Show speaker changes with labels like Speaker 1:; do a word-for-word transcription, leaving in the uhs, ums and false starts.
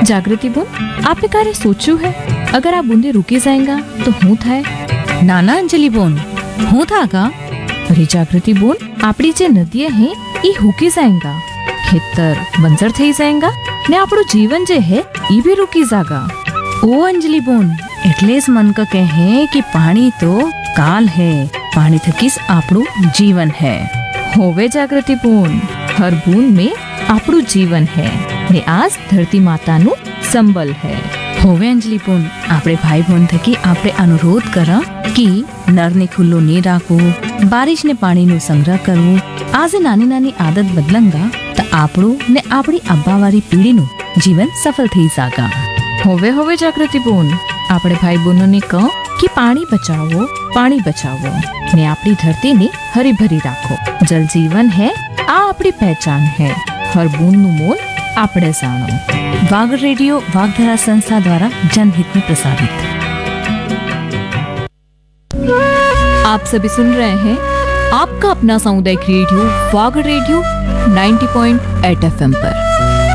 Speaker 1: जागृति बोन, आपने कार्य सोचू है? अगर आप बूंदे रुकी जाएगा तो हूँ थाय?
Speaker 2: નાના અંજલિ બોન, હું થાકા?
Speaker 1: अरे जागृति बोन, आपड़ी जे नदियां हैं ये हुकी जाएगा, खेतर बंजर थई जाएगा ने आपड़ो जीवन जे है ये भी रुकी जागा।
Speaker 2: ओ अंजलि बोन, એટલે જ મન ક કહે કે પાણી તો કાલ હે, પાણી થકી જ આપણું જીવન હે।
Speaker 1: होवे जागृति बोन, हर बूंद में आपड़ू जीवन है ने आज धरती माता नु संबल है।
Speaker 2: હોવે અંજલિ બોન, આપણે ભાઈ બોન થકી આપણે અનુરોધ કર કે નરને ખુલ્લો નહીં રાખવું, બારિશને પાણીનો સંગ્રહ કરવું। આજે નાની નાની આદત બદલંગા તો આપણું ને આપણી અબ્બાવાળી પેઢીનું જીવન સફળ થઈ જાગા।
Speaker 1: होवे होवे जागृति बोन, આપણે ભાઈ બહેનો ને કહો કે પાણી બચાવો, પાણી બચાવો ને આપણી ધરતી ને હરી ભરી રાખો। જલ જીવન है, આ આપણી પહેચાન है। हर बूंद नु मोल આપણે જાણો।
Speaker 2: वाग रेडियो वागधारा संस्था द्वारा जनहित में प्रसारित।
Speaker 1: आप सभी सुन रहे हैं आपका अपना सामुदायिक रेडियो वाग रेडियो नब्बे पॉइंट आठ एफ एम पर।